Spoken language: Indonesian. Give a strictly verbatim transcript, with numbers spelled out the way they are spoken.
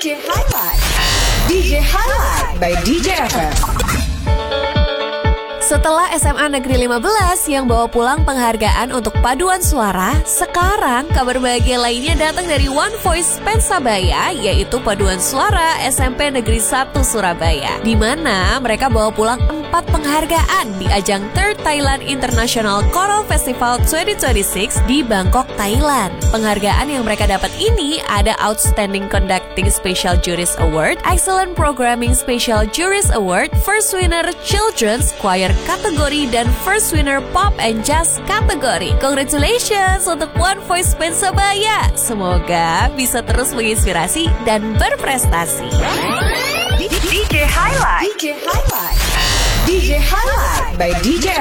J Highlight. D J Highlight by D J F M. Setelah S M A Negeri lima belas yang bawa pulang penghargaan untuk paduan suara, sekarang kabar bahagia lainnya datang dari One Voice Pensabaya, yaitu paduan suara S M P Negeri satu Surabaya, di mana mereka bawa pulang empat penghargaan di ajang Third Thailand International Choral Festival dua ribu dua puluh enam di Bangkok, Thailand. Penghargaan yang mereka dapat ini ada Outstanding Conducting Special Juries Award, Excellent Programming Special Juries Award, First Winner Children's Choir kategori, dan First Winner Pop and Jazz kategori. Congratulations untuk One Voice Pensabaya. Semoga bisa terus menginspirasi dan berprestasi. D J Highlight. D J Highlight. D J Highlight by D J